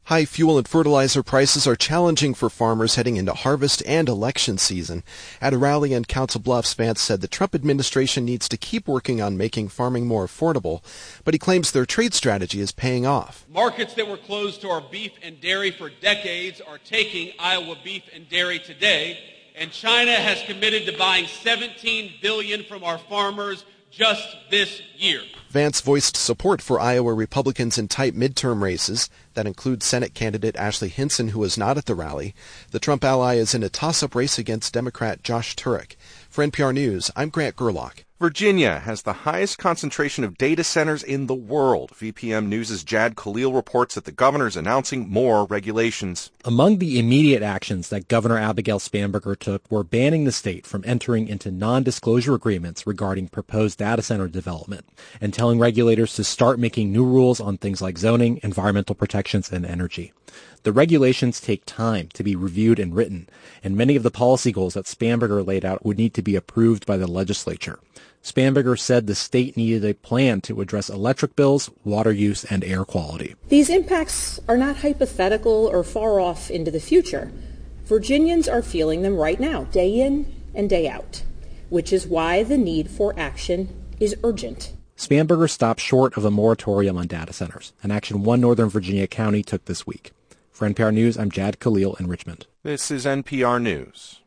High fuel and fertilizer prices are challenging for farmers heading into harvest and election season. At a rally in Council Bluffs, Vance said the Trump administration needs to keep working on making farming more affordable, but he claims their trade strategy is paying off. Markets that were closed to our beef and dairy for decades are taking Iowa beef and dairy today, and China has committed to buying $17 billion from our farmers just this year. Vance voiced support for Iowa Republicans in tight midterm races. That includes Senate candidate Ashley Hinson, who was not at the rally. The Trump ally is in a toss-up race against Democrat Josh Turek. For NPR News, I'm Grant Gerlach. Virginia has the highest concentration of data centers in the world. VPM News' Jad Khalil reports that the governor's announcing more regulations. Among the immediate actions that Governor Abigail Spanberger took were banning the state from entering into non-disclosure agreements regarding proposed data center development and telling regulators to start making new rules on things like zoning, environmental protections, and energy. The regulations take time to be reviewed and written, and many of the policy goals that Spanberger laid out would need to be approved by the legislature. Spanberger said the state needed a plan to address electric bills, water use, and air quality. These impacts are not hypothetical or far off into the future. Virginians are feeling them right now, day in and day out, which is why the need for action is urgent. Spanberger stopped short of a moratorium on data centers, an action one Northern Virginia county took this week. For NPR News, I'm Jad Khalil in Richmond. This is NPR News.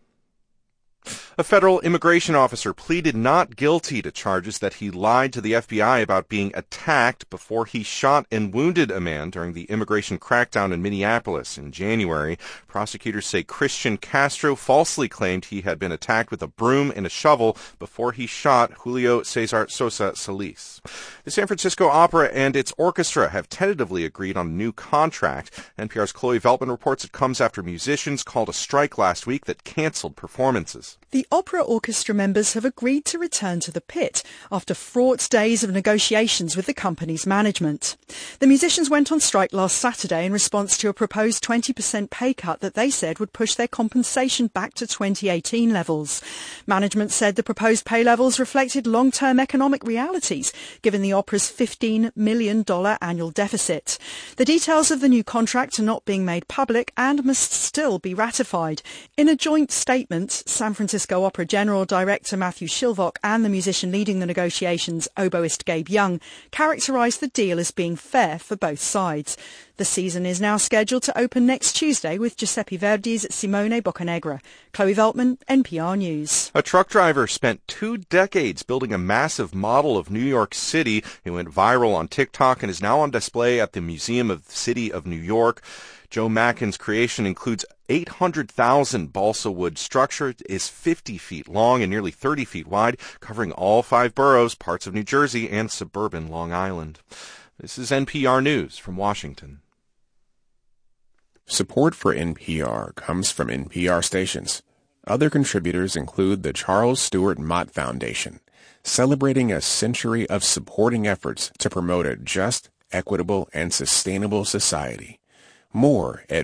A federal immigration officer pleaded not guilty to charges that he lied to the FBI about being attacked before he shot and wounded a man during the immigration crackdown in Minneapolis in January. Prosecutors say Christian Castro falsely claimed he had been attacked with a broom and a shovel before he shot Julio Cesar Sosa Solis. The San Francisco Opera and its orchestra have tentatively agreed on a new contract. NPR's Chloe Veltman reports it comes after musicians called a strike last week that canceled performances. The opera orchestra members have agreed to return to the pit after fraught days of negotiations with the company's management. The musicians went on strike last Saturday in response to a proposed 20% pay cut that they said would push their compensation back to 2018 levels. Management said the proposed pay levels reflected long-term economic realities, given the opera's $15 million annual deficit. The details of the new contract are not being made public and must still be ratified. In a joint statement, San Francisco Opera General Director Matthew Shilvok and the musician leading the negotiations, oboist Gabe Young, characterized the deal as being fair for both sides. The season is now scheduled to open next Tuesday with Giuseppe Verdi's Simone Boccanegra. Chloe Veltman, NPR News. A truck driver spent 2 decades building a massive model of New York City. It went viral on TikTok and is now on display at the Museum of the City of New York. Joe Mackin's creation includes 800,000 balsa wood structure. It is 50 feet long and nearly 30 feet wide, covering all 5 boroughs, parts of New Jersey, and suburban Long Island. This is NPR News from Washington. Support for NPR comes from NPR stations. Other contributors include the Charles Stewart Mott Foundation, celebrating a century of supporting efforts to promote a just, equitable, and sustainable society. More at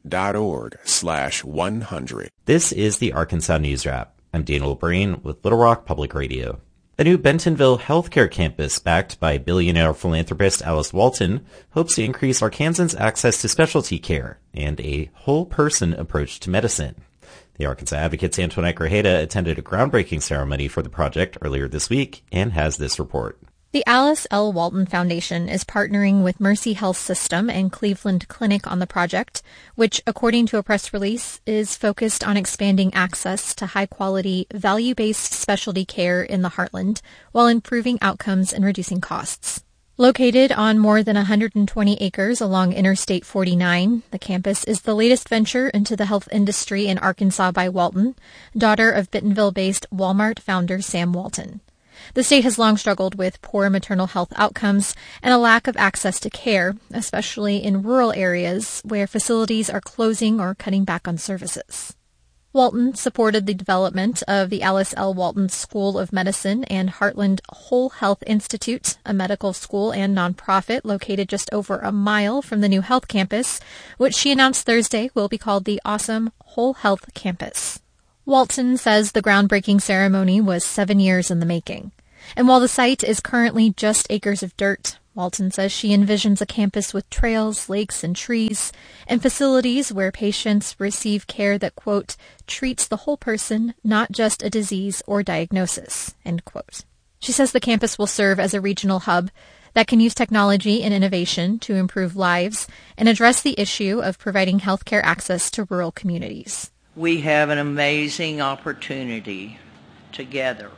mott.org/100. This is the Arkansas News Wrap. I'm Daniel Breen with Little Rock Public Radio. The new Bentonville healthcare campus, backed by billionaire philanthropist Alice Walton, hopes to increase Arkansans' access to specialty care and a whole-person approach to medicine. The Arkansas Advocate's Antoinette Grajeda attended a groundbreaking ceremony for the project earlier this week and has this report. The Alice L. Walton Foundation is partnering with Mercy Health System and Cleveland Clinic on the project, which, according to a press release, is focused on expanding access to high-quality, value-based specialty care in the Heartland while improving outcomes and reducing costs. Located on more than 120 acres along Interstate 49, the campus is the latest venture into the health industry in Arkansas by Walton, daughter of Bentonville-based Walmart founder Sam Walton. The state has long struggled with poor maternal health outcomes and a lack of access to care, especially in rural areas where facilities are closing or cutting back on services. Walton supported the development of the Alice L. Walton School of Medicine and Heartland Whole Health Institute, a medical school and nonprofit located just over a mile from the new health campus, which she announced Thursday will be called the Awesome Whole Health Campus. Walton says the groundbreaking ceremony was 7 years in the making. And while the site is currently just acres of dirt, Walton says she envisions a campus with trails, lakes, and trees, and facilities where patients receive care that, quote, treats the whole person, not just a disease or diagnosis, end quote. She says the campus will serve as a regional hub that can use technology and innovation to improve lives and address the issue of providing healthcare access to rural communities. We have an amazing opportunity together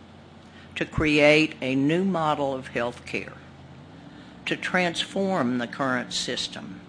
to create a new model of healthcare, to transform the current system,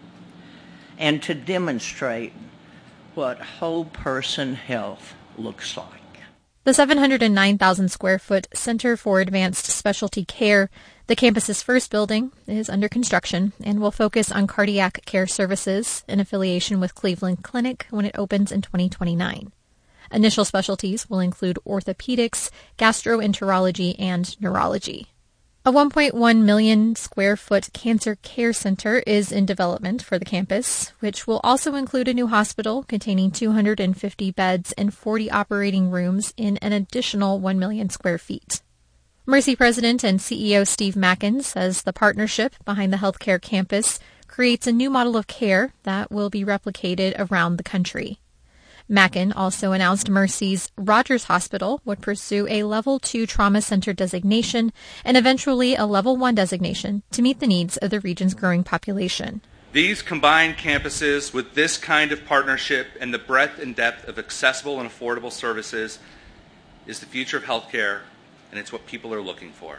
and to demonstrate what whole person health looks like. The 709,000 square foot Center for Advanced Specialty Care, the campus's first building, is under construction and will focus on cardiac care services in affiliation with Cleveland Clinic when it opens in 2029. Initial specialties will include orthopedics, gastroenterology, and neurology. A 1.1 million square foot cancer care center is in development for the campus, which will also include a new hospital containing 250 beds and 40 operating rooms in an additional 1 million square feet. Mercy President and CEO Steve Mackin says the partnership behind the healthcare campus creates a new model of care that will be replicated around the country. Mackin also announced Mercy's Rogers Hospital would pursue a Level 2 Trauma Center designation and eventually a Level 1 designation to meet the needs of the region's growing population. These combined campuses with this kind of partnership and the breadth and depth of accessible and affordable services is the future of healthcare, and it's what people are looking for.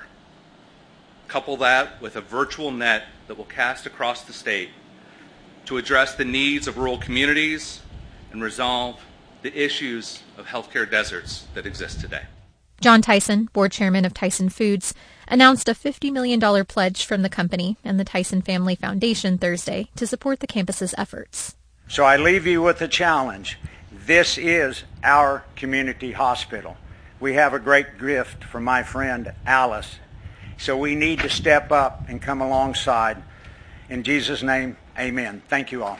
Couple that with a virtual net that will cast across the state to address the needs of rural communities and resolve the issues of healthcare deserts that exist today. John Tyson, board chairman of Tyson Foods, announced a $50 million pledge from the company and the Tyson Family Foundation Thursday to support the campus's efforts. So I leave you with a challenge. This is our community hospital. We have a great gift from my friend Alice. So we need to step up and come alongside. In Jesus' name, amen. Thank you all.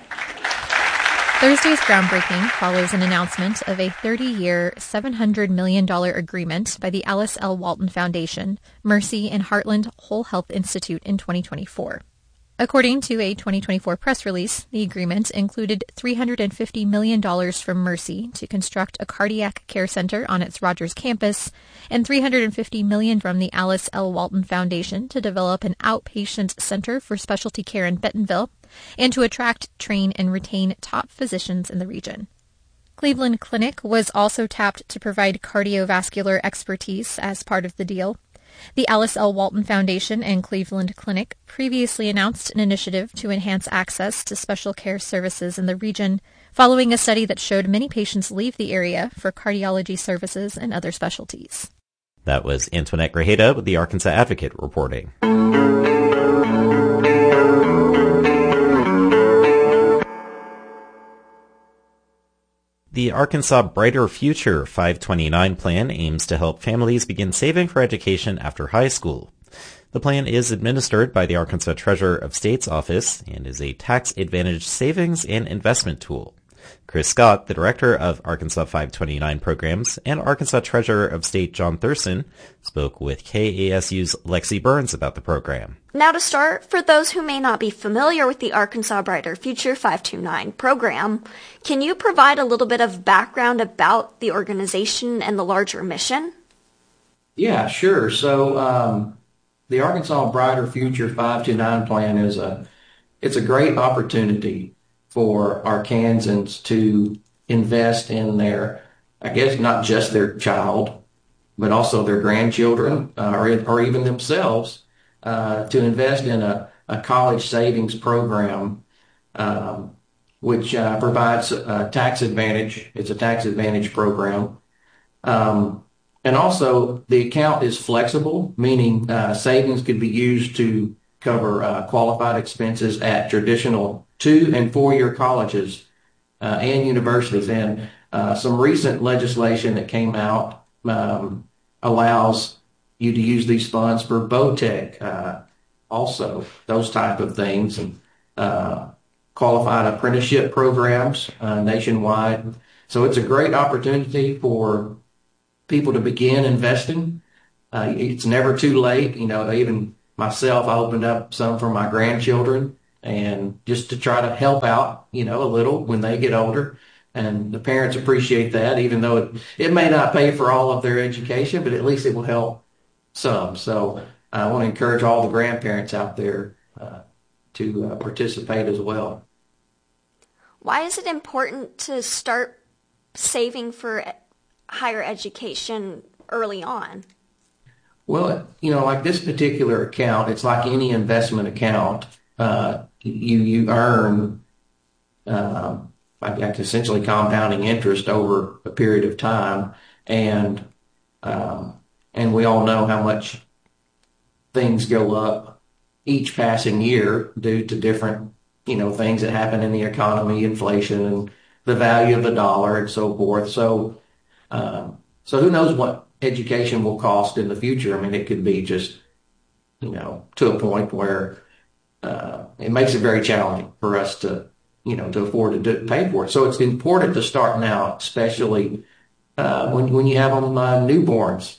Thursday's groundbreaking follows an announcement of a 30-year, $700 million agreement by the Alice L. Walton Foundation, Mercy, and Heartland Whole Health Institute in 2024. According to a 2024 press release, the agreement included $350 million from Mercy to construct a cardiac care center on its Rogers campus and $350 million from the Alice L. Walton Foundation to develop an outpatient center for specialty care in Bentonville and to attract, train, and retain top physicians in the region. Cleveland Clinic was also tapped to provide cardiovascular expertise as part of the deal. The Alice L. Walton Foundation and Cleveland Clinic previously announced an initiative to enhance access to special care services in the region, following a study that showed many patients leave the area for cardiology services and other specialties. That was Antoinette Grajeda with the Arkansas Advocate reporting. The Arkansas Brighter Future 529 plan aims to help families begin saving for education after high school. The plan is administered by the Arkansas Treasurer of State's office and is a tax-advantaged savings and investment tool. Chris Scott, the director of Arkansas 529 programs, and Arkansas Treasurer of State John Thurston spoke with KASU's Lexi Burns about the program. Now to start, for those who may not be familiar with the Arkansas Brighter Future 529 program, can you provide a little bit of background about the organization and the larger mission? Yeah, sure. So the Arkansas Brighter Future 529 plan it's a great opportunity for Arkansans to invest in their, I guess, not just their child, but also their grandchildren or even themselves, to invest in a college savings program, which provides a tax advantage. It's a tax advantage program. And also the account is flexible, meaning savings could be used to cover qualified expenses at traditional 2- and 4-year colleges and universities. And some recent legislation that came out allows you to use these funds for VOTEC, also those type of things, and qualified apprenticeship programs nationwide. So it's a great opportunity for people to begin investing. It's never too late. You know, even myself, I opened up some for my grandchildren, and just to try to help out, a little when they get older. And the parents appreciate that, even though it may not pay for all of their education, but at least it will help some. So I want to encourage all the grandparents out there to participate as well. Why is it important to start saving for higher education early on? Well, like this particular account, it's like any investment account. You earn like essentially compounding interest over a period of time, and we all know how much things go up each passing year due to different things that happen in the economy, inflation, and the value of the dollar, and so forth. So who knows what education will cost in the future? I mean, it could be just to a point where it makes it very challenging for us to afford to pay for it. So it's important to start now, especially when you have them newborns.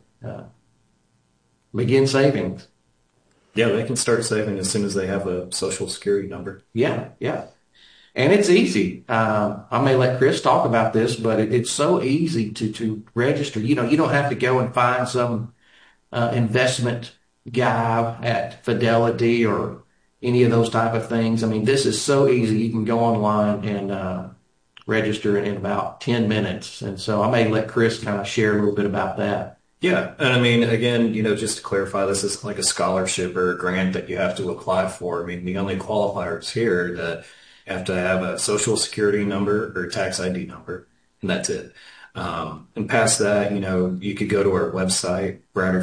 Begin savings. Yeah, they can start saving as soon as they have a Social Security number. Yeah. And it's easy. I may let Chris talk about this, but it's so easy to register. You don't have to go and find some investment guy at Fidelity or any of those type of things. I mean, this is so easy. You can go online and register in about 10 minutes. And so I may let Chris kind of share a little bit about that. Yeah. And I mean, again, just to clarify, this isn't like a scholarship or a grant that you have to apply for. I mean, the only qualifiers here that you have to have a Social Security number or tax ID number, and that's it. And past that, you could go to our website,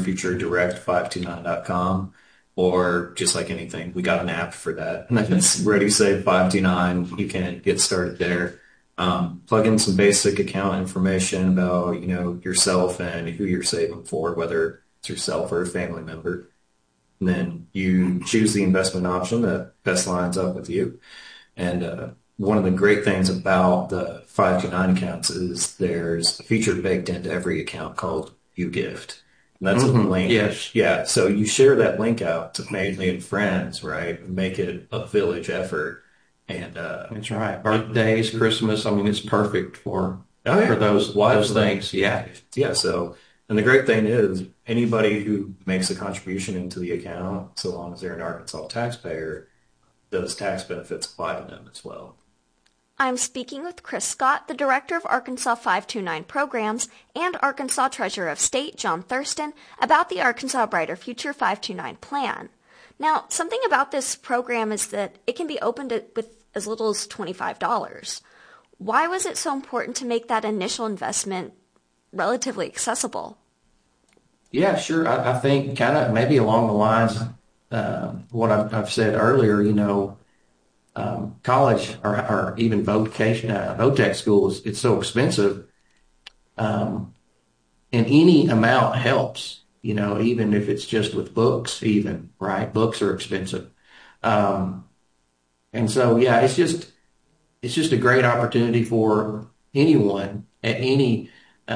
brighterfuturedirect529.com, or just like anything, we got an app for that. And it's Ready Save 529. You can get started there. Plug in some basic account information about, yourself and who you're saving for, whether it's yourself or a family member. And then you choose the investment option that best lines up with you. And one of the great things about the 529 accounts is there's a feature baked into every account called YouGift. And that's a link. Yes. Yeah. So you share that link out to family and friends, right? Make it a village effort. And that's right. Birthdays, Christmas. I mean, it's perfect for those things. Yeah. Yeah. So, and the great thing is anybody who makes a contribution into the account, so long as they're an Arkansas taxpayer, those tax benefits apply to them as well. I'm speaking with Chris Scott, the Director of Arkansas 529 Programs, and Arkansas Treasurer of State, John Thurston, about the Arkansas Brighter Future 529 plan. Now, something about this program is that it can be opened with as little as $25. Why was it so important to make that initial investment relatively accessible? Yeah, sure. I think kind of maybe along the lines what I've said earlier, college or even VOTEC schools, it's so expensive. And any amount helps, even if it's just with books even, right? Books are expensive. And so, yeah, it's just a great opportunity for anyone at any,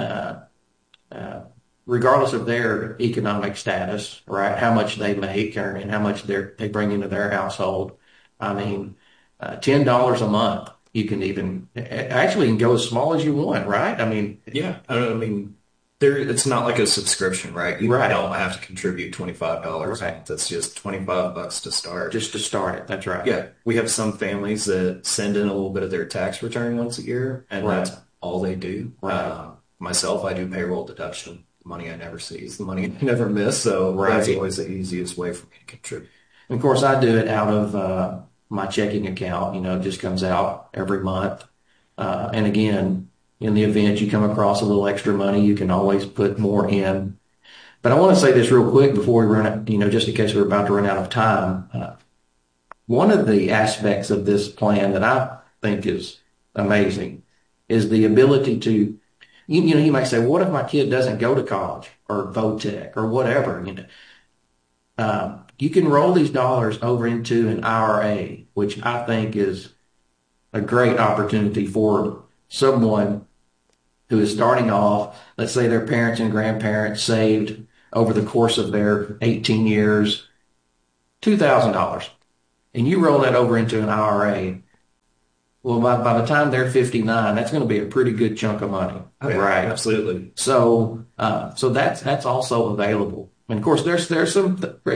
regardless of their economic status, right? How much they make and how much they bring into their household. I mean, $10 a month, you can even actually can go as small as you want, right? I mean, yeah, it's not like a subscription, right? You don't have to contribute $25. Right. That's just $25 to start. Just to start it. That's right. Yeah. We have some families that send in a little bit of their tax return once a year, and that's all they do. Right. Myself, I do payroll deduction. The money I never see is the money I never miss. So that's always the easiest way for me to contribute. And of course, I do it out of my checking account. It just comes out every month. And again, in the event you come across a little extra money, you can always put more in. But I want to say this real quick before we run out, just in case we're about to run out of time. One of the aspects of this plan that I think is amazing is the ability to, you might say, what if my kid doesn't go to college or VOTEC or whatever? You can roll these dollars over into an IRA, which I think is a great opportunity for someone who is starting off. Let's say their parents and grandparents saved over the course of their 18 years $2,000, and you roll that over into an IRA, well, by the time they're 59, that's going to be a pretty good chunk of money, right? Absolutely. So, so that's also available. And of course, there's some,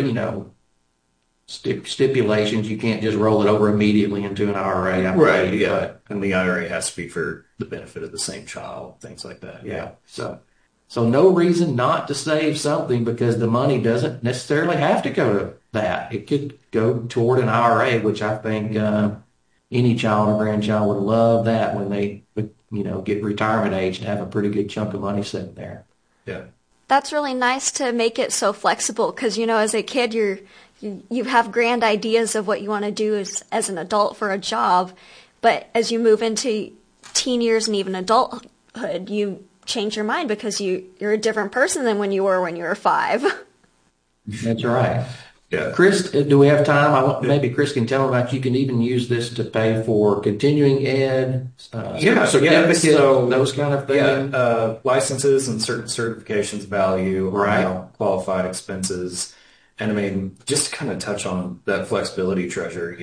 stipulations. You can't just roll it over immediately into an IRA. Right. Yeah. And the IRA has to be for the benefit of the same child, things like that. Yeah. So no reason not to save something, because the money doesn't necessarily have to go to that. It could go toward an IRA, which I think any child or grandchild would love that when they, get retirement age, to have a pretty good chunk of money sitting there. Yeah. That's really nice to make it so flexible, because, as a kid, you have grand ideas of what you want to do as an adult for a job, but as you move into teen years and even adulthood, you change your mind because you're a different person than when you were 5. That's right. Yeah. Chris, do we have time? Maybe Chris can tell about, you can even use this to pay for continuing ed, those kind of things. Yeah, licenses and certain certifications value, right? Qualified expenses. And I mean, just to kind of touch on that flexibility treasure,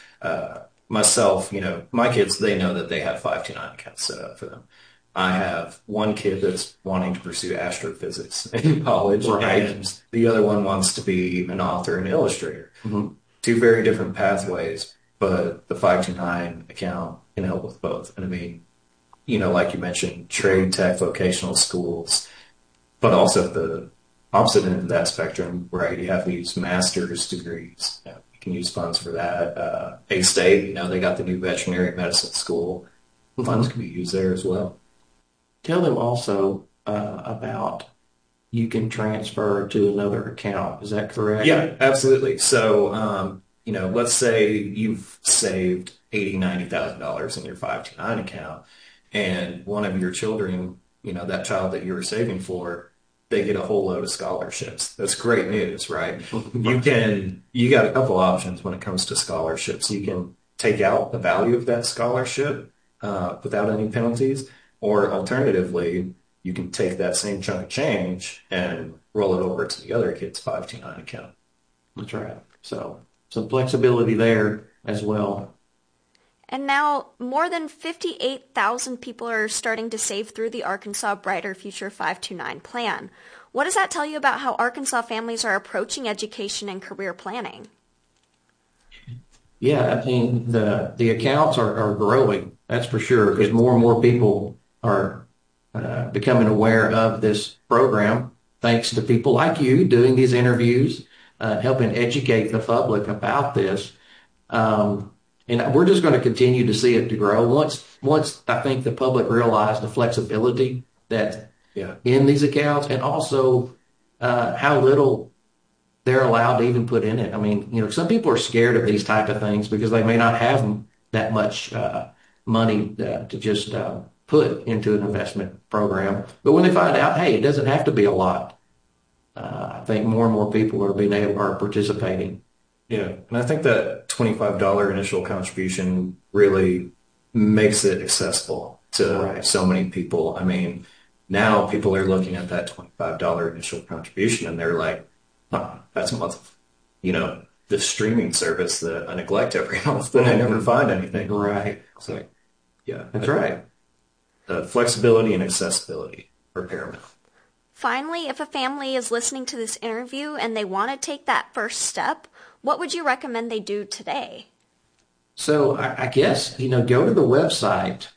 myself, my kids, they know that they have 529 accounts set up for them. I have one kid that's wanting to pursue astrophysics in college, and the other one wants to be an author and illustrator. Mm-hmm. Two very different pathways, but the 529 account can help with both. And I mean, like you mentioned, trade, tech, vocational schools, but also the opposite end of that spectrum, right? You have these master's degrees. You can use funds for that. A-State, they got the new veterinary medicine school. Funds can be used there as well. Tell them also about, you can transfer to another account. Is that correct? Yeah, absolutely. So, let's say you've saved $80,000, $90,000 in your 529 account, and one of your children, that child that you were saving for, they get a whole load of scholarships. That's great news, right? You got a couple options when it comes to scholarships. You can take out the value of that scholarship without any penalties. Or alternatively, you can take that same chunk of change and roll it over to the other kid's 529 account. That's right. So some flexibility there as well. And now more than 58,000 people are starting to save through the Arkansas Brighter Future 529 plan. What does that tell you about how Arkansas families are approaching education and career planning? Yeah, I mean, the accounts are growing, that's for sure, because more and more people are becoming aware of this program, thanks to people like you doing these interviews, helping educate the public about this. And we're just going to continue to see it to grow. Once I think the public realize the flexibility that's in these accounts, and also how little they're allowed to even put in it. I mean, some people are scared of these type of things because they may not have that much money to just put into an investment program. But when they find out, hey, it doesn't have to be a lot, I think more and more people are participating. Yeah, and I think that $25 initial contribution really makes it accessible to so many people. I mean, now people are looking at that $25 initial contribution and they're like, that's a month of, the streaming service that I neglect every month, but I never find anything. Right. So, yeah. That's right. Flexibility and accessibility are paramount. Finally, if a family is listening to this interview and they want to take that first step, what would you recommend they do today? So I guess, go to the website,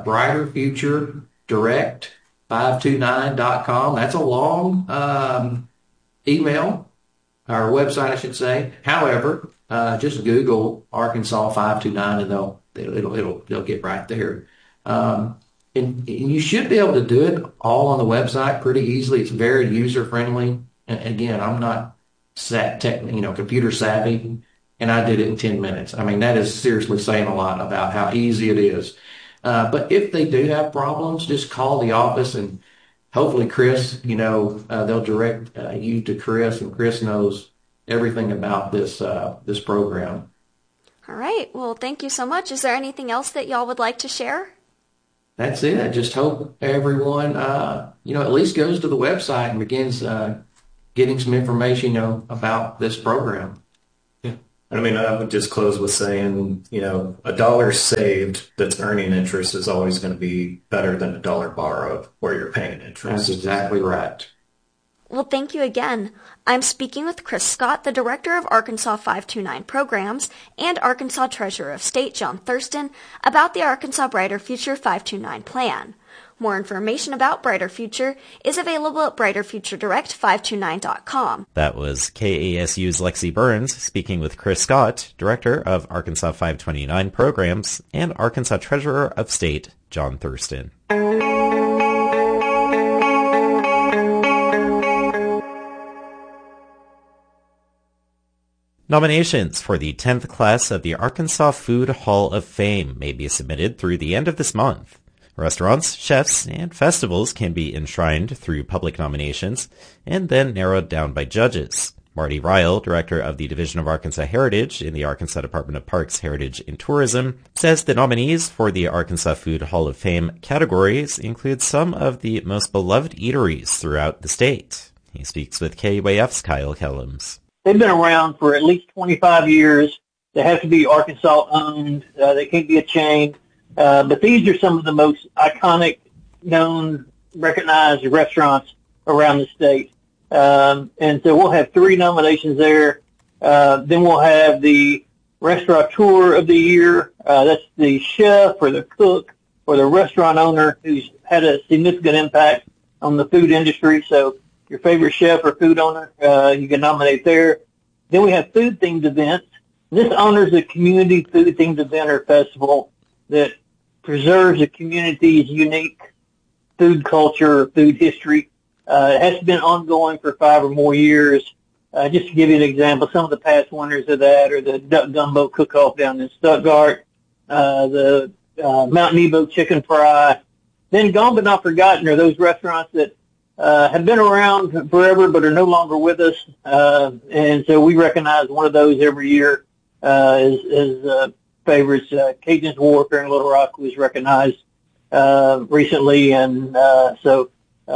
brighterfuturedirect529.com. That's a long email, or website, I should say. However, just Google Arkansas 529 and they'll get right there. And you should be able to do it all on the website pretty easily. It's very user friendly. And again, I'm not computer savvy, and I did it in 10 minutes. I mean, that is seriously saying a lot about how easy it is. But if they do have problems, just call the office, and hopefully Chris, they'll direct you to Chris, and Chris knows everything about this program. All right. Well, thank you so much. Is there anything else that y'all would like to share? That's it. I just hope everyone, at least goes to the website and begins getting some information, about this program. I mean, I would just close with saying, a dollar saved that's earning interest is always going to be better than a dollar borrowed where you're paying interest. That's exactly right. Well, thank you again. I'm speaking with Chris Scott, the Director of Arkansas 529 Programs, and Arkansas Treasurer of State John Thurston, about the Arkansas Brighter Future 529 plan. More information about Brighter Future is available at brighterfuturedirect529.com. That was KASU's Lexi Burns speaking with Chris Scott, Director of Arkansas 529 Programs, and Arkansas Treasurer of State John Thurston. Nominations for the 10th class of the Arkansas Food Hall of Fame may be submitted through the end of this month. Restaurants, chefs, and festivals can be enshrined through public nominations and then narrowed down by judges. Marty Ryle, Director of the Division of Arkansas Heritage in the Arkansas Department of Parks, Heritage, and Tourism, says the nominees for the Arkansas Food Hall of Fame categories include some of the most beloved eateries throughout the state. He speaks with KUAF's Kyle Kellums. They've been around for at least 25 years. They have to be Arkansas-owned. They can't be a chain. But these are some of the most iconic, known, recognized restaurants around the state. And so we'll have 3 nominations there. Then we'll have the Restaurateur of the Year. That's the chef or the cook or the restaurant owner who's had a significant impact on the food industry. So your favorite chef or food owner, you can nominate there. Then we have food-themed events. This honors a community food-themed event or festival that preserves a community's unique food culture or food history. It has been ongoing for 5 or more years. Just to give you an example, some of the past winners of that are the Duck Gumbo Cook-Off down in Stuttgart, the Mount Nebo Chicken Fry. Then gone but not forgotten are those restaurants that have been around forever but are no longer with us. And so we recognize one of those every year as favorites. Cajun's Wharf here in Little Rock was recognized recently, and so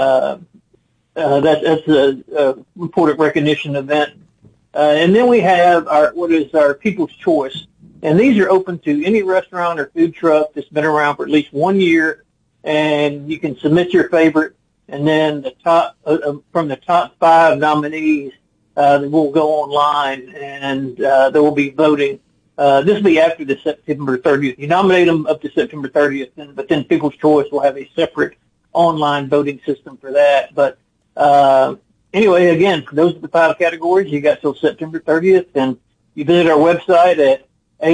that's a important recognition event. And then we have our People's Choice, and these are open to any restaurant or food truck that's been around for at least 1 year, and you can submit your favorite, and then the top from the top 5 nominees will go online, and there will be voting. This will be after the September 30th. You nominate them up to September 30th, but then People's Choice will have a separate online voting system for that. But anyway, again, those are the 5 categories. You got till September 30th, and you visit our website at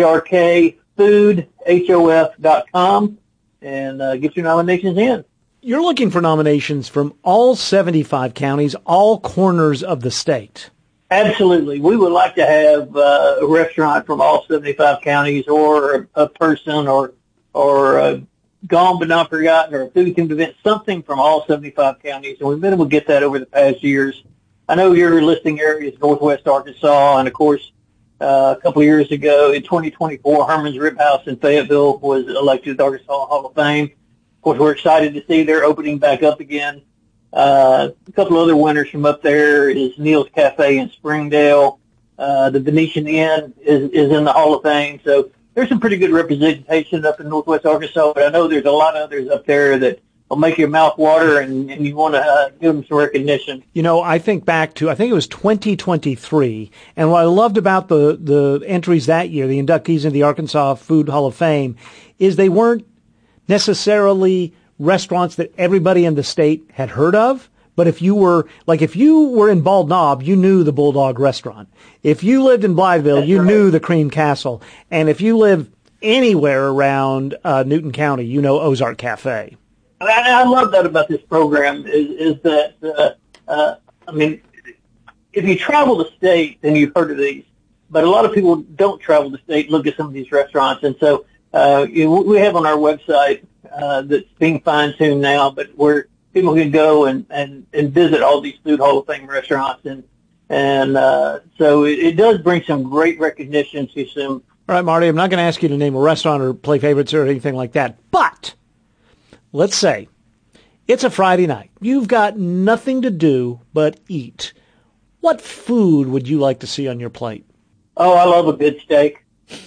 arkfoodhof.com and get your nominations in. You're looking for nominations from all 75 counties, all corners of the state. Absolutely. We would like to have a restaurant from all 75 counties, or a person, or gone but not forgotten, or a food-themed event, something from all 75 counties. And we've been able to get that over the past years. I know your listing area is Northwest Arkansas, and of course, a couple of years ago in 2024, Herman's Rib House in Fayetteville was elected to the Arkansas Hall of Fame. Of course, we're excited to see they're opening back up again. A couple other winners from up there is Neil's Cafe in Springdale. The Venetian Inn is in the Hall of Fame. So there's some pretty good representation up in Northwest Arkansas, but I know there's a lot of others up there that will make your mouth water, and you want to give them some recognition. You know, I think back to, I think it was 2023, and what I loved about the entries that year, the inductees into the Arkansas Food Hall of Fame, is they weren't necessarily restaurants that everybody in the state had heard of. But if you were in Bald Knob, you knew the Bulldog restaurant. If you lived in Blytheville, you knew the Cream Castle. And if you live anywhere around Newton County, you know Ozark Cafe. I love that about this program is that, I mean, if you travel the state, then you've heard of these. But a lot of people don't travel the state, look at some of these restaurants. And so we have on our website that's being fine-tuned now, but where people can go and visit all these Food Hall of Fame restaurants. And so it does bring some great recognition to some. All right, Marty, I'm not going to ask you to name a restaurant or play favorites or anything like that, but let's say it's a Friday night. You've got nothing to do but eat. What food would you like to see on your plate? Oh, I love a good steak.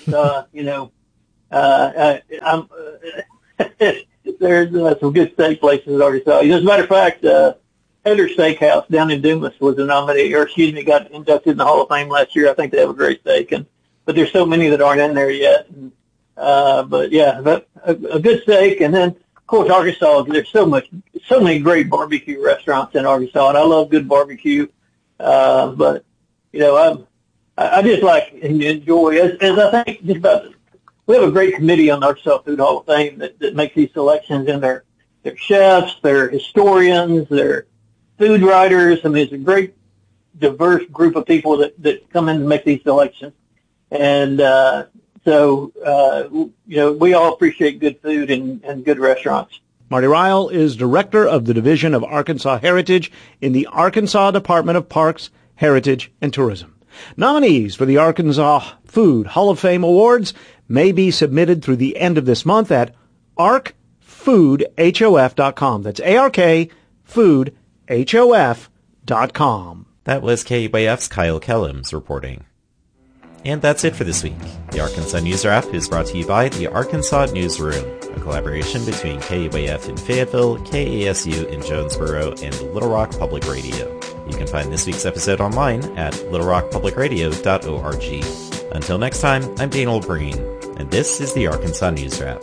There's some good steak places in Arkansas. As a matter of fact, Heather Steakhouse down in Dumas was got inducted in the Hall of Fame last year. I think they have a great steak, but there's so many that aren't in there yet. But a good steak, and then of course Arkansas. There's so many great barbecue restaurants in Arkansas, and I love good barbecue. But I just like and enjoy as I think just about. We have a great committee on the Arkansas Food Hall of Fame that makes these selections, and they're chefs, they're historians, they're food writers. I mean, it's a great, diverse group of people that come in to make these selections. And we all appreciate good food and good restaurants. Marty Ryle is director of the Division of Arkansas Heritage in the Arkansas Department of Parks, Heritage, and Tourism. Nominees for the Arkansas Food Hall of Fame Awards may be submitted through the end of this month at arcfoodhof.com. That's arcfoodhof.com. That was KUAF's Kyle Kellums reporting. And that's it for this week. The Arkansas News Wrap is brought to you by the Arkansas Newsroom, a collaboration between KUAF in Fayetteville, KASU in Jonesboro, and Little Rock Public Radio. You can find this week's episode online at littlerockpublicradio.org. Until next time, I'm Daniel Breen, and this is the Arkansas News Wrap.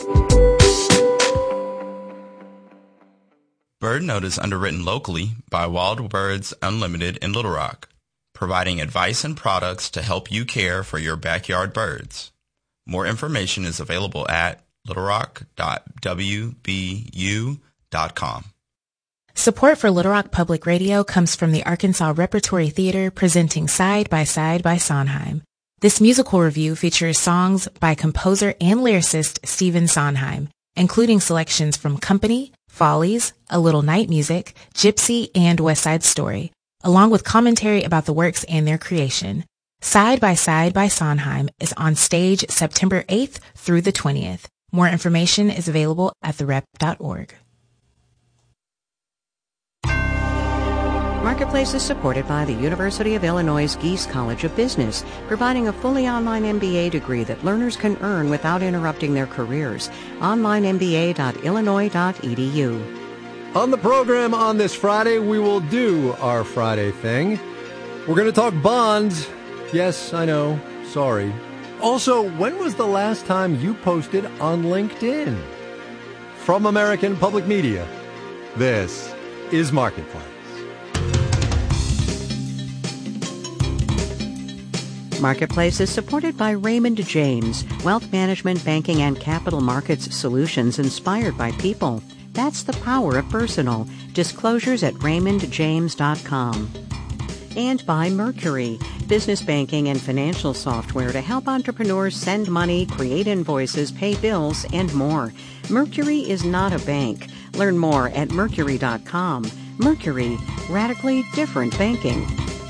Bird Note is underwritten locally by Wild Birds Unlimited in Little Rock, providing advice and products to help you care for your backyard birds. More information is available at littlerock.wbu.com. Support for Little Rock Public Radio comes from the Arkansas Repertory Theater presenting Side by Side by Sondheim. This musical review features songs by composer and lyricist Stephen Sondheim, including selections from Company, Follies, A Little Night Music, Gypsy, and West Side Story, along with commentary about the works and their creation. Side by Sondheim is on stage September 8th through the 20th. More information is available at therep.org. Marketplace is supported by the University of Illinois Geese College of Business, providing a fully online MBA degree that learners can earn without interrupting their careers. onlinemba.illinois.edu. On the program on this Friday, we will do our Friday thing. We're going to talk bonds. Yes, I know. Sorry. Also, when was the last time you posted on LinkedIn? From American Public Media, this is Marketplace. Marketplace is supported by Raymond James, wealth management, banking, and capital markets solutions inspired by people. That's the power of personal. Disclosures at raymondjames.com. And by Mercury, business banking and financial software to help entrepreneurs send money, create invoices, pay bills, and more. Mercury is not a bank. Learn more at mercury.com. Mercury, radically different banking.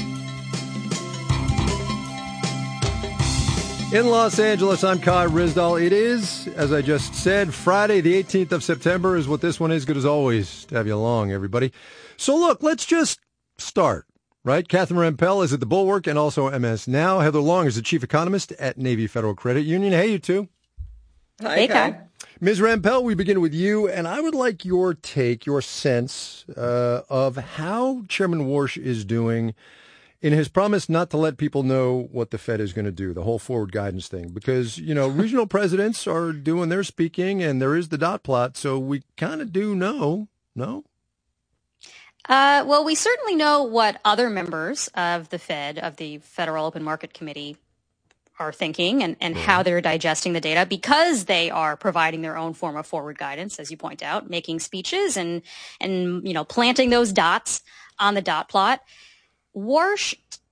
In Los Angeles, I'm Kai Ryssdal. It is, as I just said, Friday the 18th of September is what this one is. Good as always to have you along, everybody. So look, let's just start, right? Catherine Rampell is at the Bulwark and also MS Now. Heather Long is the chief economist at Navy Federal Credit Union. Hey, you two. Hi, Kai. Ms. Rampell, we begin with you, and I would like your take, your sense of how Chairman Warsh is doing in his promise not to let people know what the Fed is going to do, the whole forward guidance thing, because, you know, regional presidents are doing their speaking and there is the dot plot. So we kind of do know, no? Well, we certainly know what other members of the Fed, of the Federal Open Market Committee, are thinking and how they're digesting the data, because they are providing their own form of forward guidance, as you point out, making speeches and you know, planting those dots on the dot plot. Warsh,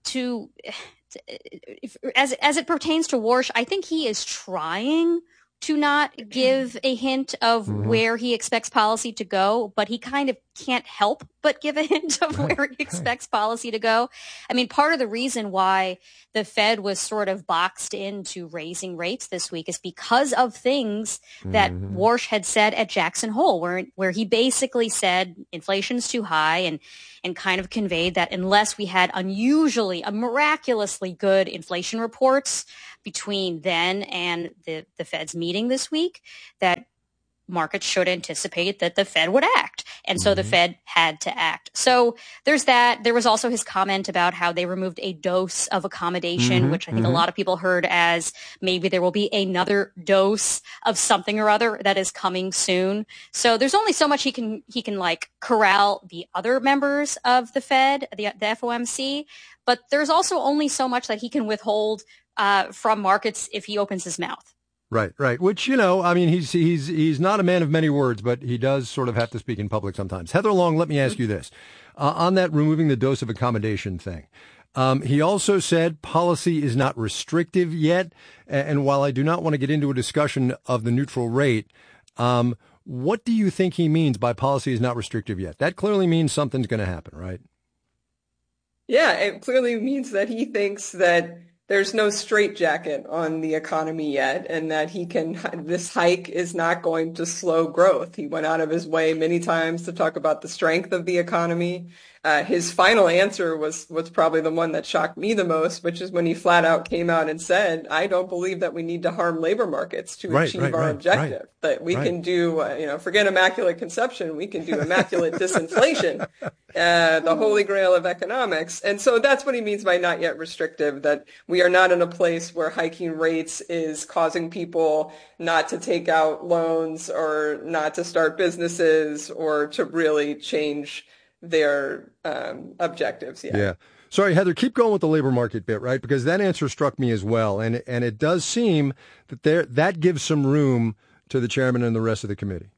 as it pertains to Warsh, I think he is trying to not give a hint of where he expects policy to go, but he kind of can't help but give a hint of where he expects policy to go. I mean, part of the reason why the Fed was sort of boxed into raising rates this week is because of things that Warsh had said at Jackson Hole, where he basically said inflation's too high and kind of conveyed that unless we had miraculously good inflation reports between then and the Fed's meeting this week, that markets should anticipate that the Fed would act. And so the Fed had to act. So there's that. There was also his comment about how they removed a dose of accommodation, which I think a lot of people heard as maybe there will be another dose of something or other that is coming soon. So there's only so much he can like corral the other members of the Fed, the FOMC, but there's also only so much that he can withhold from markets if he opens his mouth. Right. Which, I mean, he's not a man of many words, but he does sort of have to speak in public sometimes. Heather Long, let me ask you this. On that removing the dose of accommodation thing, he also said policy is not restrictive yet. And while I do not want to get into a discussion of the neutral rate, what do you think he means by policy is not restrictive yet? That clearly means something's going to happen, right? Yeah, it clearly means that he thinks that there's no straitjacket on the economy yet, and that this hike is not going to slow growth. He went out of his way many times to talk about the strength of the economy. His final answer was probably the one that shocked me the most, which is when he flat out came out and said, I don't believe that we need to harm labor markets to achieve our objective. That we can do, forget immaculate conception, we can do immaculate disinflation, the holy grail of economics. And so that's what he means by not yet restrictive, that we are not in a place where hiking rates is causing people not to take out loans or not to start businesses or to really change their objectives. Yeah. Sorry, Heather, keep going with the labor market bit, right? Because that answer struck me as well. And it does seem that that gives some room to the chairman and the rest of the committee.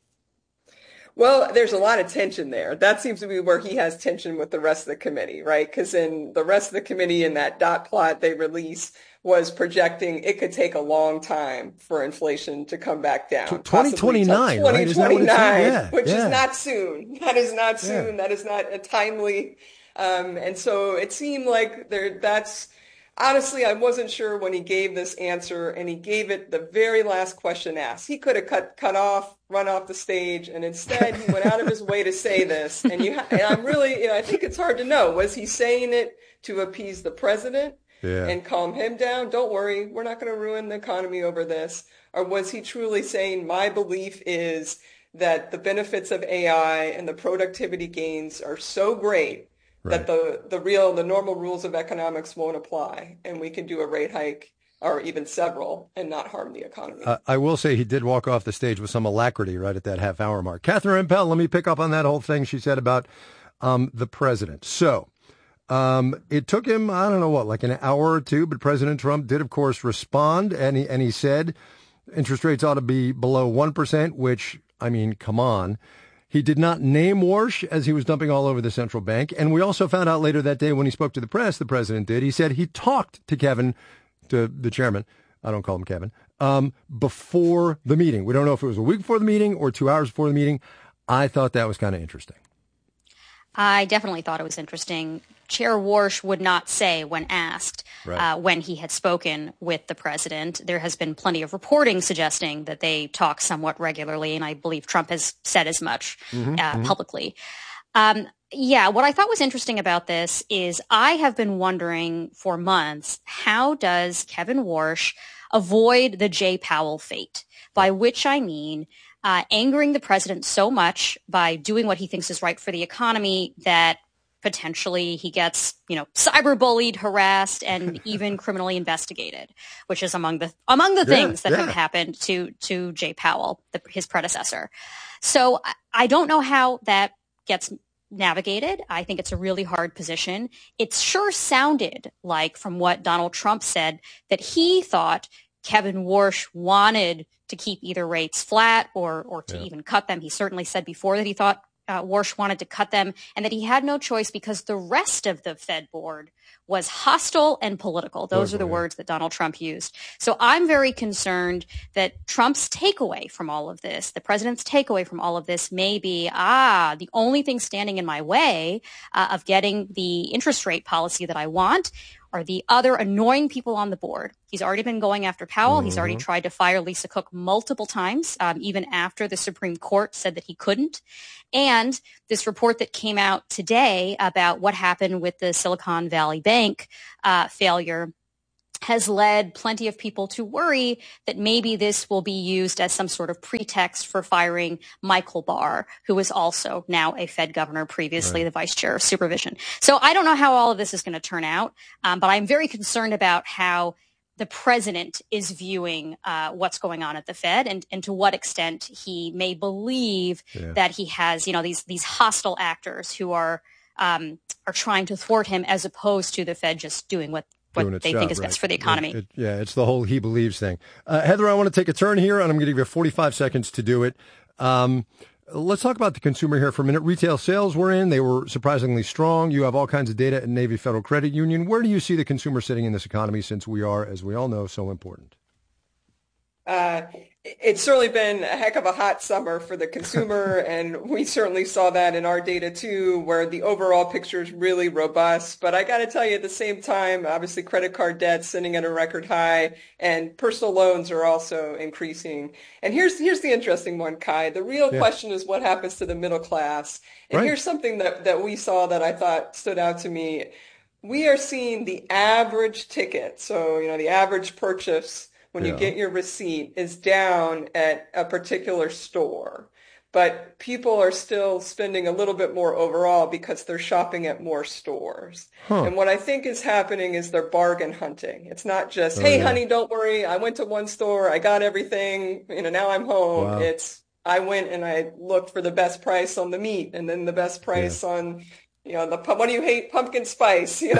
Well, there's a lot of tension there. That seems to be where he has tension with the rest of the committee, right? Because in the rest of the committee, in that dot plot they released, was projecting it could take a long time for inflation to come back down. 2029, right? 2029, which is not soon. That is not soon. That is not a timely. And so it seemed like that's honestly, I wasn't sure when he gave this answer, and he gave it the very last question asked. He could have run off the stage, and instead he went out of his way to say this. And I'm really, I think it's hard to know. Was he saying it to appease the president? And calm him down? Don't worry, we're not going to ruin the economy over this. Or was he truly saying, my belief is that the benefits of AI and the productivity gains are so great that the normal rules of economics won't apply, and we can do a rate hike or even several and not harm the economy? I will say he did walk off the stage with some alacrity right at that half-hour mark. Catherine Rampell, let me pick up on that whole thing she said about the president. So it took him, I don't know what, like an hour or two, but President Trump did, of course, respond, and he said interest rates ought to be below 1%, which, I mean, come on. He did not name Warsh as he was dumping all over the central bank. And we also found out later that day when he spoke to the press, the president did, he said he talked to Kevin, to the chairman, I don't call him Kevin, before the meeting. We don't know if it was a week before the meeting or 2 hours before the meeting. I thought that was kind of interesting. I definitely thought it was interesting. Chair Warsh would not say when asked when he had spoken with the president. There has been plenty of reporting suggesting that they talk somewhat regularly, and I believe Trump has said as much publicly. What I thought was interesting about this is I have been wondering for months, how does Kevin Warsh avoid the Jay Powell fate? By which I mean angering the president so much by doing what he thinks is right for the economy that potentially he gets, cyberbullied, harassed, and even criminally investigated, which is among the things that have happened to Jay Powell, his predecessor. So I don't know how that gets navigated. I think it's a really hard position. It sure sounded like, from what Donald Trump said, that he thought Kevin Warsh wanted to keep either rates flat or to even cut them. He certainly said before that he thought Warsh wanted to cut them and that he had no choice because the rest of the Fed board was hostile and political. Those are the words that Donald Trump used. So I'm very concerned that Trump's takeaway from all of this, the president's takeaway from all of this may be, the only thing standing in my way of getting the interest rate policy that I want are the other annoying people on the board. He's already been going after Powell. Mm-hmm. He's already tried to fire Lisa Cook multiple times, even after the Supreme Court said that he couldn't. And this report that came out today about what happened with the Silicon Valley Bank failure has led plenty of people to worry that maybe this will be used as some sort of pretext for firing Michael Barr, who is also now a Fed governor, previously the vice chair of supervision. So I don't know how all of this is going to turn out, but I'm very concerned about how the president is viewing what's going on at the Fed and to what extent he may believe that he has, these hostile actors who are trying to thwart him as opposed to the Fed just doing what they think is best for the economy. It's the whole he believes thing. Heather, I want to take a turn here, and I'm going to give you 45 seconds to do it. Let's talk about the consumer here for a minute. Retail sales were in. They were surprisingly strong. You have all kinds of data at Navy Federal Credit Union. Where do you see the consumer sitting in this economy since we are, as we all know, so important? It's certainly been a heck of a hot summer for the consumer, and we certainly saw that in our data too, where the overall picture is really robust. But I got to tell you, at the same time, obviously credit card debt sitting at a record high, and personal loans are also increasing. And here's the interesting one, Kai. The real question is what happens to the middle class. And here's something that we saw that I thought stood out to me. We are seeing the average ticket, so the average purchase when you get your receipt is down at a particular store. But people are still spending a little bit more overall because they're shopping at more stores. And what I think is happening is they're bargain hunting. It's not just, hey, honey, don't worry. I went to one store. I got everything. Now I'm home. Wow. It's I went and I looked for the best price on the meat and then the best price on what do you hate? Pumpkin spice, So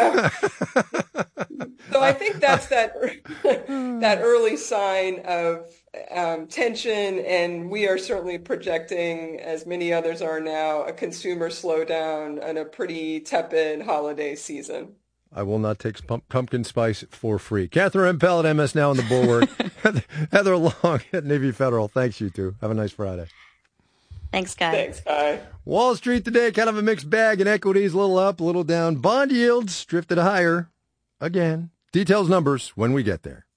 I think that's that early sign of tension, and we are certainly projecting, as many others are now, a consumer slowdown and a pretty tepid holiday season. I will not take pumpkin spice for free. Catherine Empell at MS Now on the Bulwark. Heather Long at Navy Federal. Thanks, you two. Have a nice Friday. Thanks, Guy. Thanks, Guy. Wall Street today, kind of a mixed bag in equities, a little up, a little down. Bond yields drifted higher again. Details, numbers when we get there.